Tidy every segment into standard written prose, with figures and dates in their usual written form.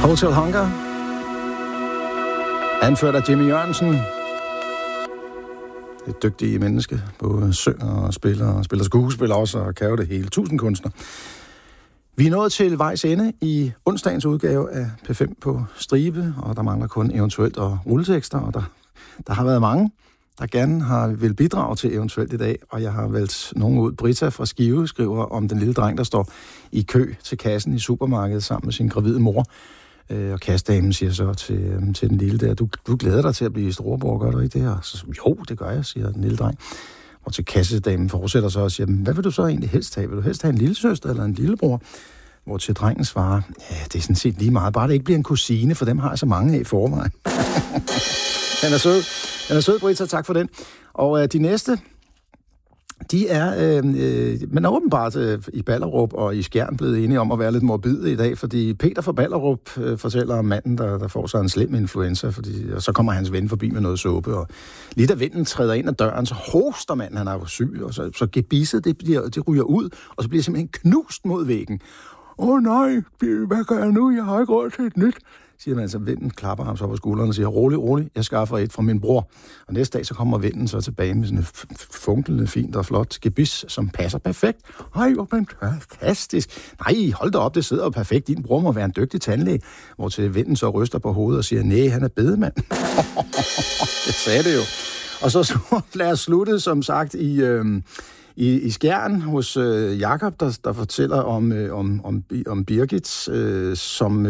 Hotel Hunger, anført af Jimmy Jørgensen. Et dygtige menneske, både synger og spiller skuespiller også, og kan jo det hele. 1000 kunstner. Vi er nået til vejs ende i onsdagens udgave af P5 på stribe, og der mangler kun eventuelt og rulletekster, og der har været mange, der gerne vil bidrage til eventuelt i dag, og jeg har valgt nogen ud. Britta fra Skive skriver om den lille dreng, der står i kø til kassen i supermarkedet sammen med sin gravide mor. Og kassedamen siger så til den lille der, du glæder dig til at blive storebror, gør du ikke det her? Så jo, det gør jeg, siger den lille dreng. Og til kassedamen fortsætter så og siger, hvad vil du så egentlig helst have? Vil du helst have en lillesøster eller en lillebror? Hvor til drengen svarer, ja, det er sådan set lige meget, bare det ikke bliver en kusine, for dem har jeg så mange af i forvejen. Den er sød, Britta, tak for den. Og de næste, de er, men er åbenbart i Ballerup og i Skjern blevet enige om at være lidt morbide i dag, fordi Peter fra Ballerup fortæller om manden, der får sig en slem influenza, og så kommer hans ven forbi med noget suppe, og lige da vinden træder ind ad døren, så hoster manden, han er jo syg, og så gebisset, det ryger ud, og så bliver simpelthen knust mod væggen. Nej, hvad gør jeg nu? Jeg har ikke råd til et nyt, siger man, så vinden klapper ham så på skulderen og siger, rolig, jeg skaffer et fra min bror. Og næste dag, så kommer vinden så tilbage med sådan et funklende, fint og flot gebis, som passer perfekt. Ej, hvor fantastisk. Nej, hold da op, det sidder jo perfekt. Din bror må være en dygtig tandlæge. Hvor til vinden så ryster på hovedet og siger, nej, han er bedemand. Det sagde det jo. Og så lad os slutte, som sagt, i Skjern hos Jakob, der fortæller om Birgit, som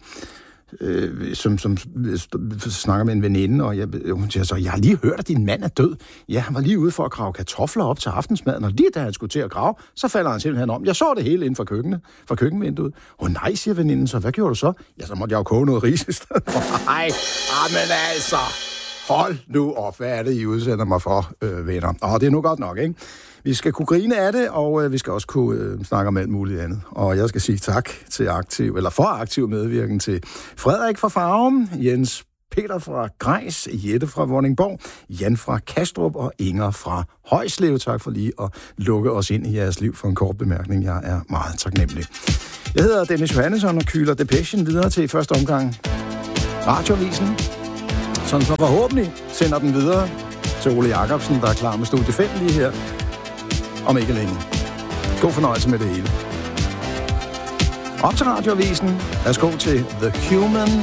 snakker med en veninde, og hun siger så, jeg har lige hørt, at din mand er død. Ja, han var lige ude for at grave kartofler op til aftensmaden, og lige da han skulle til at grave, så falder han simpelthen om. Jeg så det hele inden for køkkenvinduet. Nej, siger veninden, så hvad gjorde du så? Ja, så måtte jeg jo koge noget ris i stedet for. Nej, men altså, hold nu op, hvad er det, I udsender mig for, venner? Det er nu godt nok, ikke? Vi skal kunne grine af det, og vi skal også kunne snakke om alt muligt andet. Og jeg skal sige tak til aktiv medvirken til Frederik fra Farum, Jens Peter fra Grejs, Jette fra Vordingborg, Jan fra Kastrup og Inger fra Højslev. Tak for lige at lukke os ind i jeres liv for en kort bemærkning. Jeg er meget taknemmelig. Jeg hedder Dennis Johannesson og kyler Depechen videre til i første omgang Radioavisen, som så forhåbentlig sender den videre til Ole Jacobsen, der er klar med Studie 5 lige her om ikke længe. God fornøjelse med det hele. Op til Radioavisen. Værsgo til The Human